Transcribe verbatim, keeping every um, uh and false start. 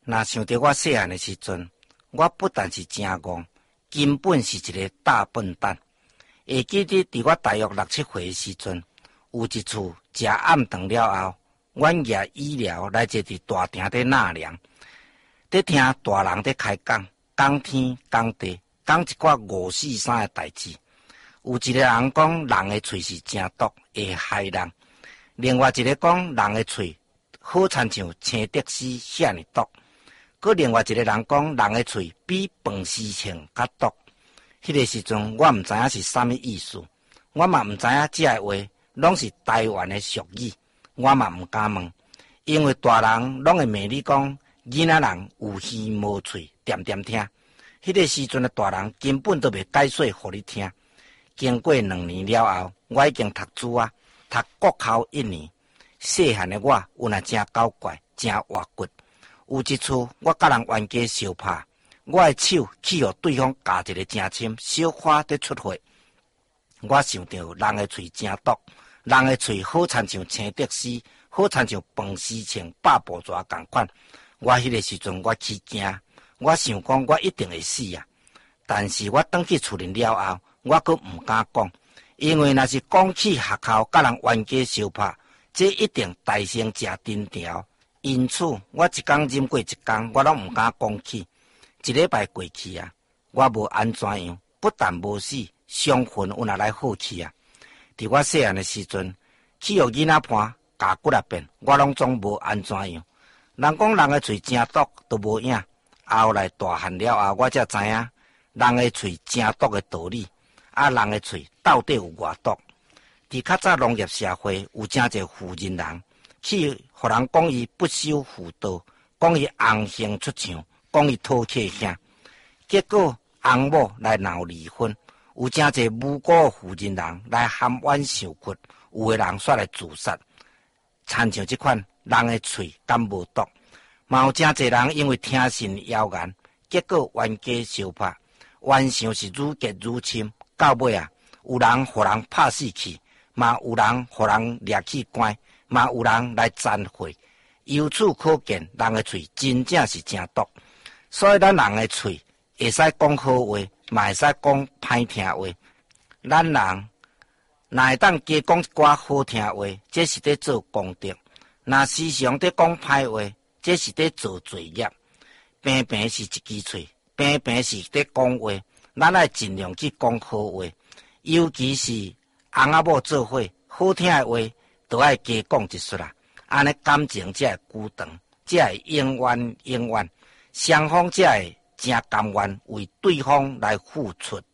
若想到我细汉的时阵，我不但是真戆，根本是一个大笨蛋。会记得伫我大约六七岁的时阵，有一次食暗顿了后，阮爷医疗来坐伫大厅伫纳凉，伫听大人伫开讲，讲天讲地，讲一寡五四三的代志。有一个人讲人的喙是真毒，会害人；另外一个讲人的喙好亲像青竹丝遐尼毒。佮另外一个人讲，人的喙比饭丝青较毒。迄个时阵，我毋知影是啥物意思，我嘛毋知影这个话拢是台湾的俗语，我嘛毋敢问，因为大人拢会骂你讲，囡仔人有耳无喙，点点听。迄个时阵的大人根本都袂解说互你听。经过两年了后，我已经读书啊，读国考一年。细汉的我有那真搞怪，真活骨。有一次，我甲人冤家相拍，我的手去互对方夹一个正深，小花在出血。我想到人的喙真毒，人的喙好亲像青竹丝，好亲像饭丝青百步蛇共款。我迄个时阵我起惊，我想讲我一定会死啊！但是我转去厝里了后，我阁毋敢讲，因为若是讲起学校甲人冤家相拍，这一定大声食藤条。因此，我一工忍过一工，我拢毋敢讲起。一礼拜过去啊，我无安怎样，不但无死，伤痕有哪来好去啊？伫我细汉的时阵，去互囡仔伴咬骨啊变，我拢总无安怎样。人讲人的喙真毒，都无影。后来大汉了后，我才知影人的喙真毒的道理。啊，人的喙到底有偌毒？伫较早农业社会，有真侪妇人人。去，互人讲伊不修妇道，讲伊红杏出墙，讲伊讨客兄。结果翁某来闹离婚，有真侪无辜的妇人人来含冤受屈，有的人煞来自杀。亲像这款人的喙敢无毒，嘛有真侪人因为听信谣言，结果冤家相拍，冤相是愈结愈深，到尾啊，有人互人拍死去，嘛有人互人掠去关。嘛有人来忏悔，由此可见，人的喙真正是真毒。所以咱人的喙会使讲好话，嘛会使讲歹听话。咱人若会当加讲一寡好听话，这是在做功德；若时常在讲歹话，这是在做罪业。平平是一支喙，平平是在讲话，咱爱尽量去讲好话，尤其是翁仔某做伙，好听的话。都爱加讲一撮啦，安尼感情才会久长，才会永远永远，双方才会真甘愿为对方来付出。